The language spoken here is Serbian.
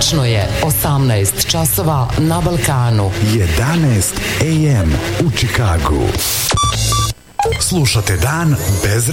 Tačno je 18 časova na Balkanu. 11 AM u Čikagu. Slušate Dan bez